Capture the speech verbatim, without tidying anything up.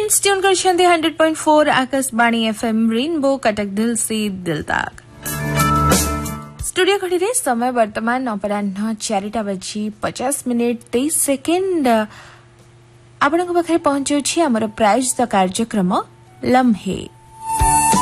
Friends tune कर hundred point four Akashvani FM rainbow Cuttack दिल से दिल तक। स्टूडियो घड़ी रे समय वर्तमान अपराह्न चारिटा बजी पचास मिनिट तेईस सेकेंड। आपण पाखे पहुंचुछि आमर प्रायोजित कार्यक्रम लम्हे।